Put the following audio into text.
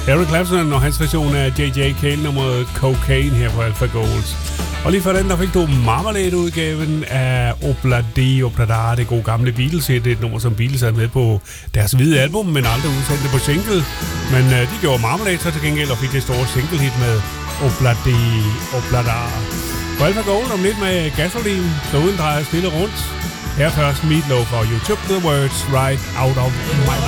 Eric Clapton og hans version af J.J. Cale-nummeret Cocaine her på Alpha Gold. Og lige for den, der fik du Marmalade-udgaven af Obladi Oblada, det gode gamle Beatles. Det er et nummer, som Beatles havde med på deres hvide album, men aldrig udsendte på single. Men de gjorde Marmalade så til gengæld og fik det store single-hit med Obladi Oblada. På Alpha Gold om lidt med Gasoline, så uden drejer stille rundt. Her først Meatloaf og You Took the Words Right Out of My Mouth.